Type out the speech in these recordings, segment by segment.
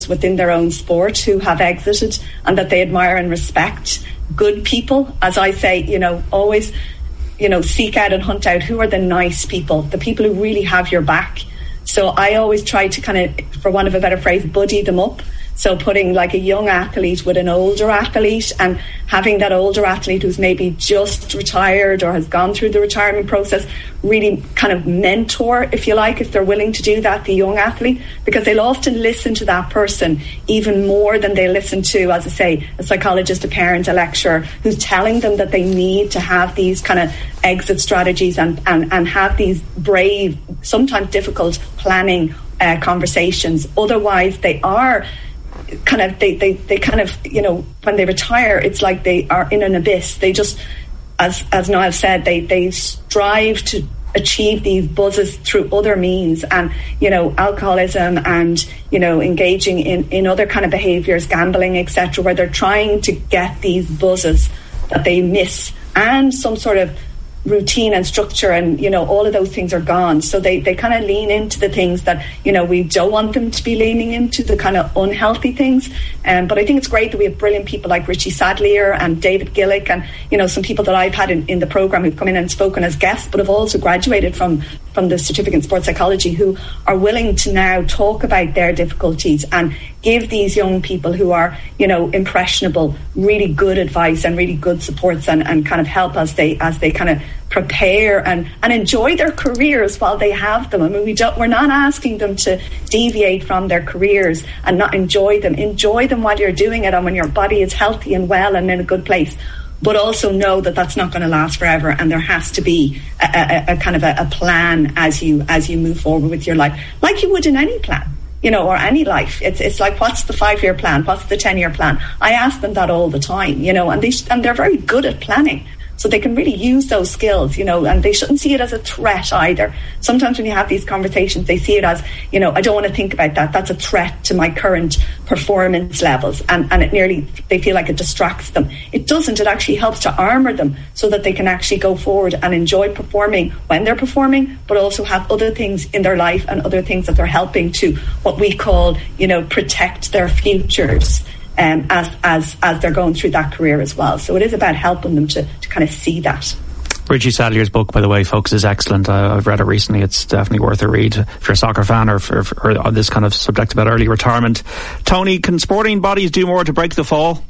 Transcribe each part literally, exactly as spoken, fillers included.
within their own sport who have exited and that they admire and respect. Good people, as I say, you know, always, you know, seek out and hunt out who are the nice people, the people who really have your back. So I always try to kind of, for want of a better phrase, buddy them up. So putting like a young athlete with an older athlete and having that older athlete who's maybe just retired or has gone through the retirement process really kind of mentor, if you like, if they're willing to do that, the young athlete, because they'll often listen to that person even more than they listen to, as I say, a psychologist, a parent, a lecturer who's telling them that they need to have these kind of exit strategies and, and, and have these brave, sometimes difficult planning uh, conversations. Otherwise, they are kind of they, they they kind of, you know, when they retire, it's like they are in an abyss. They just, as as Niall said, they they strive to achieve these buzzes through other means, and, you know, alcoholism and, you know, engaging in in other kind of behaviours, gambling, etc., where they're trying to get these buzzes that they miss, and some sort of routine and structure, and, you know, all of those things are gone. So they, they kind of lean into the things that, you know, we don't want them to be leaning into, the kind of unhealthy things. Um, but I think it's great that we have brilliant people like Richie Sadlier and David Gillick and, you know, some people that I've had in, in the programme who've come in and spoken as guests, but have also graduated from, from the certificate in sports psychology, who are willing to now talk about their difficulties and give these young people who are, you know, impressionable, really good advice and really good supports, and, and kind of help as they as they kind of prepare and, and enjoy their careers while they have them. I mean, we don't, we're not asking them to deviate from their careers and not enjoy them. Enjoy them while you're doing it and when your body is healthy and well and in a good place. But also know that that's not going to last forever, and there has to be a, a, a kind of a, a plan as you as you move forward with your life, like you would in any plan, you know, or any life. It's it's like, what's the five-year plan? What's the ten-year plan? I ask them that all the time, you know, and they sh- and they're very good at planning. So they can really use those skills, you know, and they shouldn't see it as a threat either. Sometimes when you have these conversations, they see it as, you know, I don't want to think about that. That's a threat to my current performance levels. And, and it nearly, they feel like it distracts them. It doesn't. It actually helps to armour them so that they can actually go forward and enjoy performing when they're performing, but also have other things in their life and other things that they're helping to what we call, you know, protect their futures. Um, as as as they're going through that career as well. So it is about helping them to, to kind of see that. Richie Sadlier's book, by the way, folks, is excellent. Uh, I've read it recently. It's definitely worth a read if you're a soccer fan, or, for, or on this kind of subject about early retirement. Tony, can sporting bodies do more to break the fall?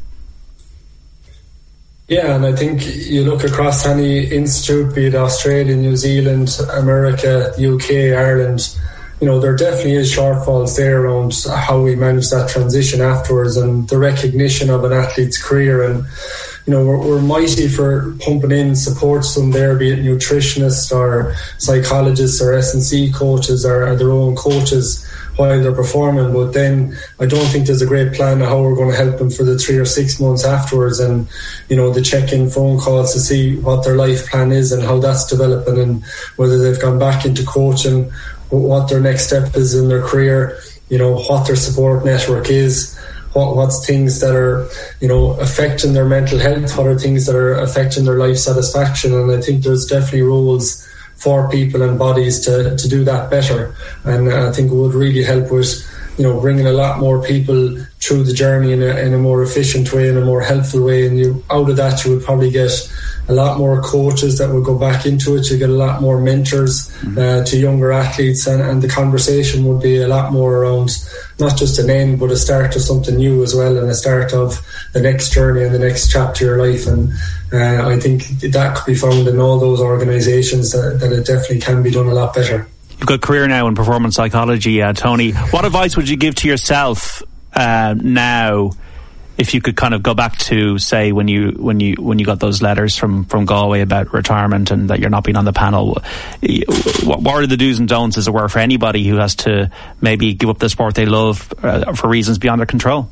Yeah, and I think you look across any institute, be it Australia, New Zealand, America, the U K, Ireland, you know, there definitely is shortfalls there around how we manage that transition afterwards and the recognition of an athlete's career. And, you know, we're, we're mighty for pumping in supports from there, be it nutritionists or psychologists or S and C coaches or, or their own coaches while they're performing. But then I don't think there's a great plan of how we're going to help them for the three or six months afterwards, and, you know, the check-in phone calls to see what their life plan is and how that's developing, and whether they've gone back into coaching, what their next step is in their career, you know, what their support network is, what what's things that are, you know, affecting their mental health, what are things that are affecting their life satisfaction. And I think there's definitely roles for people and bodies to, to do that better. And I think it would really help with, you know, bringing a lot more people through the journey in a, in a more efficient way, in a more helpful way. And you, out of that, you would probably get a lot more coaches that would go back into it. You get a lot more mentors mm-hmm. uh, to younger athletes, and, and the conversation would be a lot more around not just an end, but a start of something new as well, and a start of the next journey and the next chapter of your life. And uh, I think that could be found in all those organisations, that, that it definitely can be done a lot better. You've got a career now in performance psychology, uh, Tony. What advice would you give to yourself uh, now, if you could kind of go back to, say, when you when you when you got those letters from, from Galway about retirement and that you're not being on the panel? What, what are the do's and don'ts, as it were, for anybody who has to maybe give up the sport they love uh, for reasons beyond their control?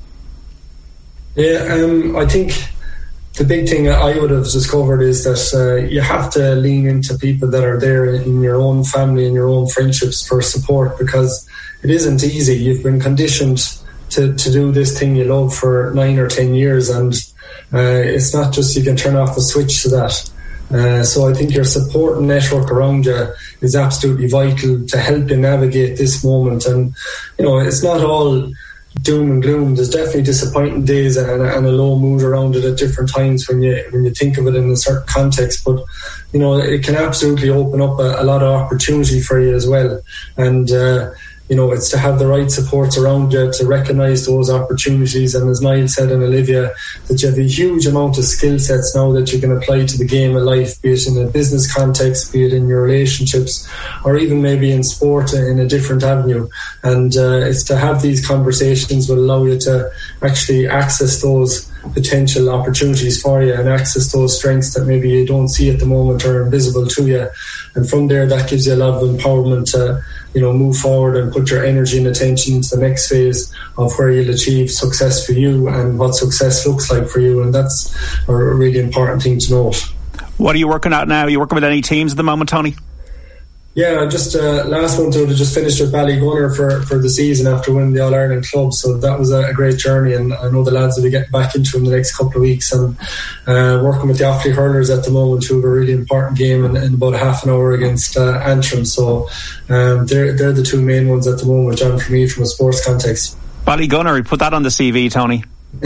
Yeah, um, I think the big thing I would have discovered is that uh, you have to lean into people that are there in your own family and your own friendships for support, because it isn't easy. You've been conditioned to, to do this thing you love for nine or ten years, and uh, it's not just you can turn off the switch to that. Uh, so I think your support network around you is absolutely vital to help you navigate this moment. And, you know, it's not all doom and gloom. There's definitely disappointing days and, and a low mood around it at different times when you when you think of it in a certain context. But you know, it can absolutely open up a, a lot of opportunity for you as well. And uh, you know, it's to have the right supports around you to recognise those opportunities. And as Niall said and Olivia, that you have a huge amount of skill sets now that you can apply to the game of life, be it in a business context, be it in your relationships, or even maybe in sport in a different avenue. And uh, it's to have these conversations will allow you to actually access those potential opportunities for you and access those strengths that maybe you don't see at the moment or invisible to you. And from there, that gives you a lot of empowerment to, you know, move forward and put your energy and attention into the next phase of where you'll achieve success for you and what success looks like for you. And that's a really important thing to note. What are you working at now? Are you working with any teams at the moment, Tony? Yeah, just uh, last month I just finished with Ballygunner for, for the season after winning the All-Ireland Club, so that was a, a great journey, and I know the lads will be getting back into in the next couple of weeks, and uh, working with the Offaly Hurlers at the moment, who have a really important game in, in about half an hour against uh, Antrim, so um, they're, they're the two main ones at the moment, John, for me, from a sports context. Ballygunner, put that on the C V, Tony.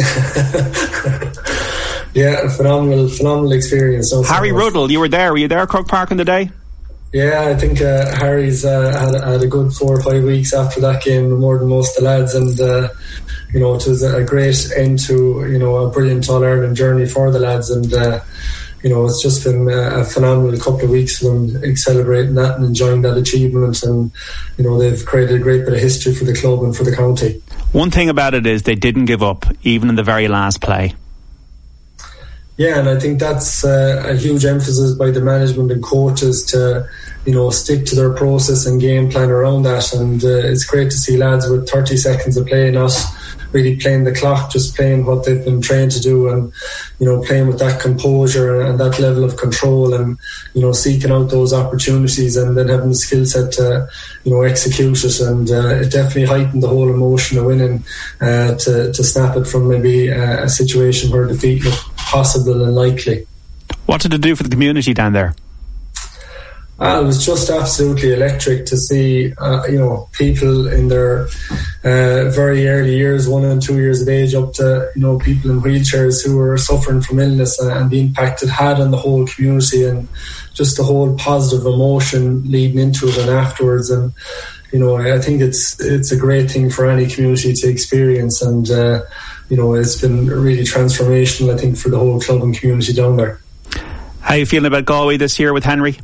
Yeah, phenomenal phenomenal experience. No Harry Ruddle, you were there, were you there at Croke Park in the day? Yeah, I think uh, Harry's uh, had, had a good four or five weeks after that game, more than most of the lads, and uh, you know, it was a great end to, you know, a brilliant All-Ireland journey for the lads, and uh, you know, it's just been a phenomenal couple of weeks for them, celebrating that and enjoying that achievement, and you know, they've created a great bit of history for the club and for the county. One thing about it is they didn't give up, even in the very last play. Yeah, and I think that's uh, a huge emphasis by the management and coaches to, you know, stick to their process and game plan around that. And uh, it's great to see lads with thirty seconds of play, not really playing the clock, just playing what they've been trained to do, and you know, playing with that composure and that level of control, and you know, seeking out those opportunities and then having the skill set to, you know, execute it. And uh, it definitely heightened the whole emotion of winning, uh, to, to snap it from maybe a, a situation where defeat looked possible and likely. What did it do for the community down there? Uh, it was just absolutely electric to see, uh, you know, people in their uh, very early years, one and two years of age, up to, you know, people in wheelchairs who were suffering from illness, and, and the impact it had on the whole community, and just the whole positive emotion leading into it and afterwards. And you know, I think it's it's a great thing for any community to experience, and uh, you know, it's been really transformational, I think, for the whole club and community down there. How are you feeling about Galway this year with Henry?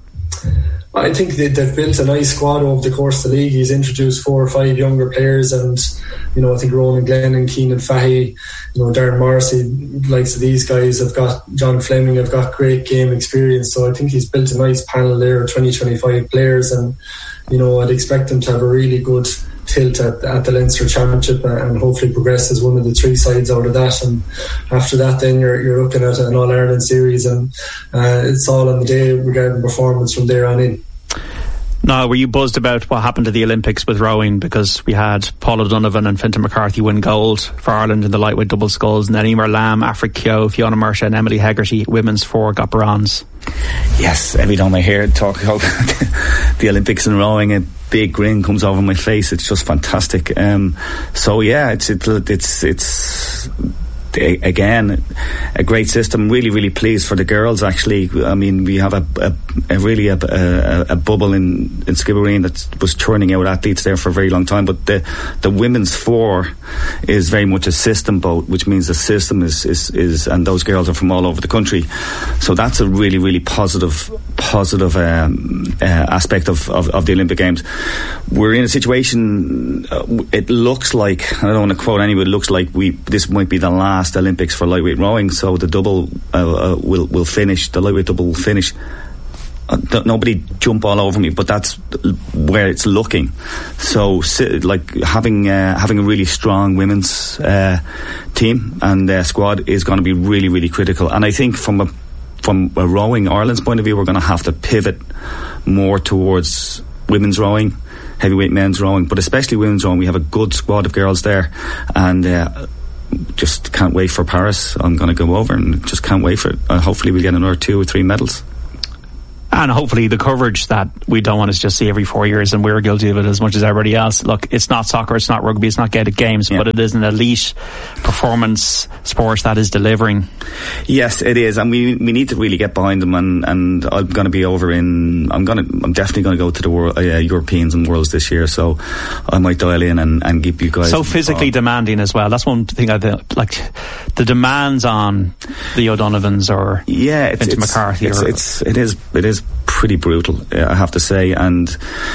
I think that they've built a nice squad over the course of the league. He's introduced four or five younger players, and you know, I think Ronan Glenn and Keenan Fahy, you know, Darren Morrissey, likes of these guys have got, John Fleming have got great game experience. So I think he's built a nice panel there of twenty, twenty-five players, and you know, I'd expect them to have a really good tilt at, at the Leinster Championship and hopefully progress as one of the three sides out of that. And after that, then you're you're looking at an All-Ireland series, and uh, it's all on the day regarding performance from there on in. Now, were you buzzed about what happened to the Olympics with rowing? Because we had Paula Donovan and Fintan McCarthy win gold for Ireland in the lightweight double sculls, and then Emer Lamb, Afric Keogh, Fiona Mersha and Emily Hegarty, women's four, got bronze. Yes, every time I hear talk about the Olympics and rowing, a big grin comes over my face. It's just fantastic. Um, so yeah, it's it, it's it's again a great system. Really, really pleased for the girls. Actually, I mean, we have a, a, a really a, a, a bubble in in Skibbereen that was churning out athletes there for a very long time. But the the women's four is very much a system boat, which means the system is is, is and those girls are from all over the country. So that's a really, really positive positive um, uh, aspect of, of of the Olympic Games. We're in a situation. Uh, it looks like, I don't want to quote anyone, it looks like we this might be the last Olympics for lightweight rowing, so the double uh, uh, will will finish, the lightweight double will finish. Uh, nobody jump all over me, but that's where it's looking. So, like having uh, having a really strong women's uh, team and uh, squad is going to be really, really critical. And I think from a from a rowing Ireland's point of view, we're going to have to pivot more towards women's rowing, heavyweight men's rowing, but especially women's rowing. We have a good squad of girls there, and uh, just can't wait for Paris. I'm going to go over and just can't wait for it. Uh, hopefully we'll get another two or three medals. And hopefully the coverage that we don't want to just see every four years, and we're guilty of it as much as everybody else. Look, it's not soccer, it's not rugby, it's not Gaelic games, yeah. but it is an elite performance sport that is delivering. Yes, it is, and we we need to really get behind them. And, and I'm going to be over in. I'm going to. I'm definitely going to go to the World, uh, Europeans and Worlds this year. So I might dial in and, and keep you guys. So physically involved. Demanding as well. That's one thing I think. Like the demands on the O'Donovans or yeah, it's, into it's, McCarthy. It's, or, it's it is it is. pretty brutal, I have to say, and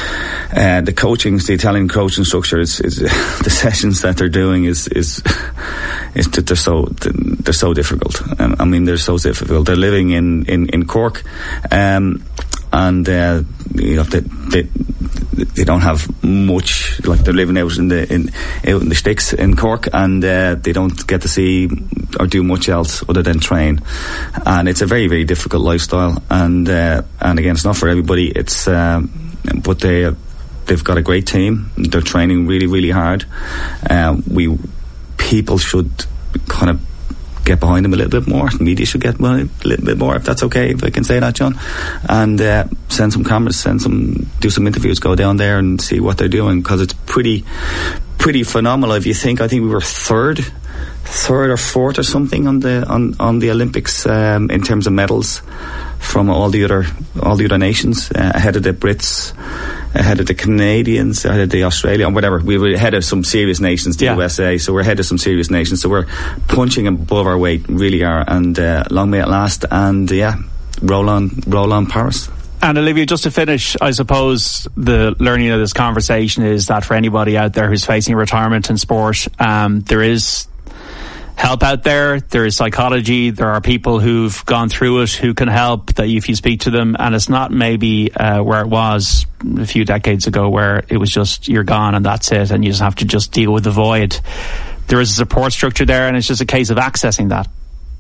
uh, the coaching, the Italian coaching structure is, is the sessions that they're doing is is is they're so they're so difficult. Um, I mean, they're so difficult. They're living in in in Cork, um, and uh, you know they, they they don't have much. Like they're living out in the in out in the sticks in Cork, and uh, they don't get to see or do much else other than train. And it's a very very difficult lifestyle. And uh, and again, it's not for everybody. It's um, but they they've got a great team. They're training really really hard. Uh, we people should kind of get behind them a little bit more. The media should get behind a little bit more, if that's okay, if I can say that, John. And uh, send some cameras, send some, do some interviews, go down there and see what they're doing, because it's pretty, pretty phenomenal. If you think, I think we were third, third or fourth or something on the on on the Olympics um, in terms of medals from all the other all the other nations, uh, ahead of the Brits, ahead of the Canadians, ahead of the Australia, and whatever. We were ahead of some serious nations, the yeah. U S A, so we're ahead of some serious nations. So we're punching above our weight, really are, and uh, long may it last. And yeah, roll on, roll on, Paris. And Olivia, just to finish, I suppose the learning of this conversation is that for anybody out there who's facing retirement in sport, um, there is help out there. There is psychology. There are people who've gone through it who can help, that if you speak to them, and it's not maybe uh, where it was a few decades ago where it was just you're gone and that's it and you just have to just deal with the void. There is a support structure there, and it's just a case of accessing that.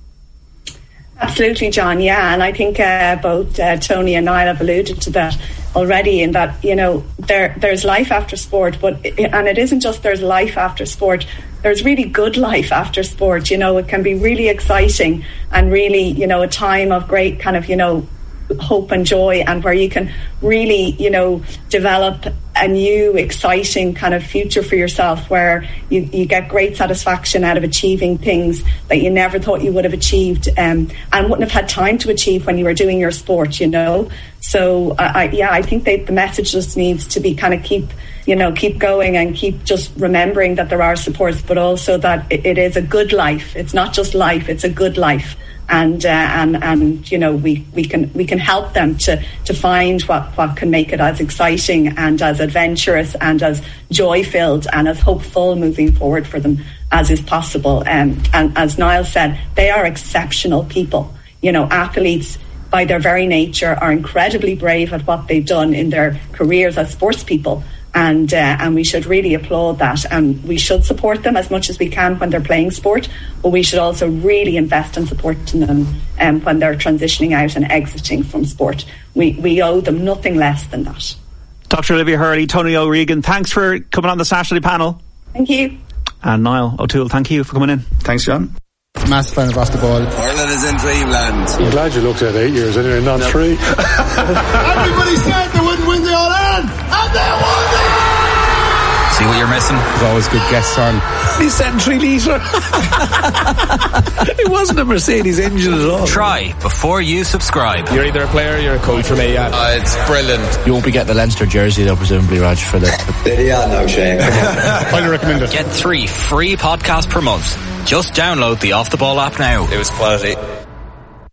Absolutely, John. Yeah, and I think uh, both uh, Tony and Niall have alluded to that already, in that, you know, there there's life after sport, but and it isn't just there's life after sport. There's really good life after sport. You know, it can be really exciting and really, you know, a time of great kind of, you know, hope and joy, and where you can really, you know, develop a new exciting kind of future for yourself, where you, you get great satisfaction out of achieving things that you never thought you would have achieved um, and wouldn't have had time to achieve when you were doing your sport, you know. So I, I, yeah, I think they, the message just needs to be kind of keep, you know, keep going and keep just remembering that there are supports, but also that it, it is a good life. It's not just life, it's a good life. And uh, and and you know, we, we can we can help them to, to find what, what can make it as exciting and as adventurous and as joy filled and as hopeful moving forward for them as is possible. Um, and as Niall said, they are exceptional people. You know, athletes by their very nature are incredibly brave at what they've done in their careers as sports people. And uh, and we should really applaud that, and we should support them as much as we can when they're playing sport, but we should also really invest in supporting them um, when they're transitioning out and exiting from sport. We we owe them nothing less than that. Doctor Olivia Hurley, Tony O'Regan, thanks for coming on the Saturday panel. Thank you. And Niall O'Toole, thank you for coming in. Thanks, John. Massive fan of Off the Ball. Ireland is in dreamland. I'm glad you looked at eight years anyway, not no. three. Everybody said they wouldn't win the All-Ireland, and they won it! See what you're missing? There's always good guests on. He said three litre. It wasn't a Mercedes engine at all. Try before you subscribe. You're either a player or you're a coach for me, yeah. Uh, it's brilliant. You won't be getting the Leinster jersey though, presumably, Raj, for the... Yeah, no shame. Highly recommend it. Get three free podcasts per month. Just download the Off the Ball app now. It was quality.